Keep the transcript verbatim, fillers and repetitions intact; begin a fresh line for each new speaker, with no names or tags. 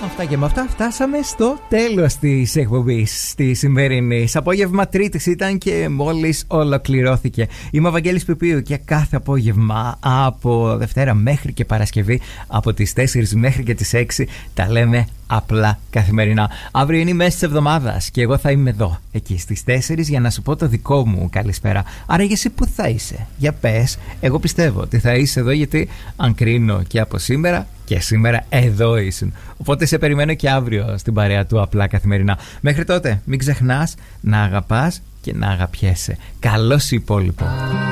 Αυτά και με αυτά φτάσαμε στο τέλος της εκπομπής της σημερινής. Απόγευμα Τρίτης ήταν και μόλις ολοκληρώθηκε. Είμαι ο Βαγγέλης Πιπίου και κάθε απόγευμα από Δευτέρα μέχρι και Παρασκευή από τις τέσσερις μέχρι και τις έξι τα λέμε απλά καθημερινά. Αύριο είναι η μέση της εβδομάδας και εγώ θα είμαι εδώ εκεί στις τέσσερις για να σου πω το δικό μου καλησπέρα. Άρα για εσύ που θα είσαι? Για πες. Εγώ πιστεύω ότι θα είσαι εδώ γιατί αν κρίνω και από σήμερα και σήμερα εδώ ήσουν. Οπότε σε περιμένω και αύριο στην παρέα του απλά καθημερινά. Μέχρι τότε μην ξεχνάς να αγαπάς και να αγαπιέσαι. Καλώς υπόλοιπο.